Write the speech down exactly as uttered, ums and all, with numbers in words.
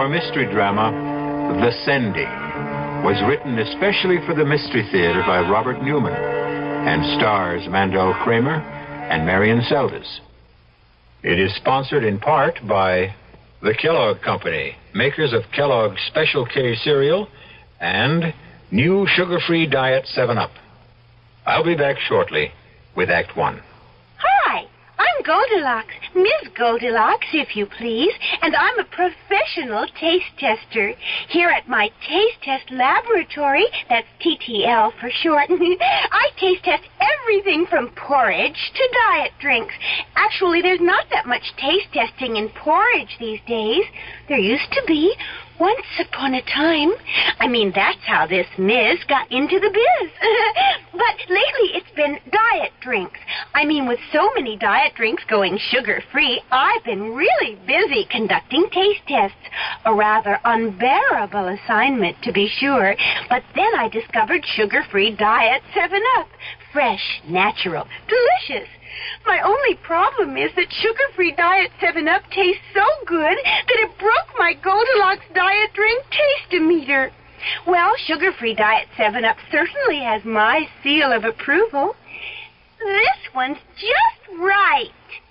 our mystery drama, The Sending, was written especially for the Mystery Theater by Robert Newman and stars Mandel Kramer and Marion Seldes. It is sponsored in part by the Kellogg Company, makers of Kellogg's Special K cereal and new sugar-free Diet seven up. I'll be back shortly with Act One. Hi, I'm Goldilocks, Miss Goldilocks, if you please, and I'm a professional taste tester. Here at my taste test laboratory, that's T T L for short, I taste test everything from porridge to diet drinks. Actually, there's not that much taste testing in porridge these days. There used to be. Once upon a time. I mean, that's how this Miz got into the biz. But lately it's been diet drinks. I mean, with so many diet drinks going sugar-free, I've been really busy conducting taste tests. A rather unbearable assignment, to be sure. But then I discovered sugar-free Diet seven up. Fresh, natural, delicious. My only problem is that sugar-free Diet seven up tastes so good that it broke my Goldilocks diet drink taste-o-meter. Well, sugar-free Diet seven up certainly has my seal of approval. This one's just right.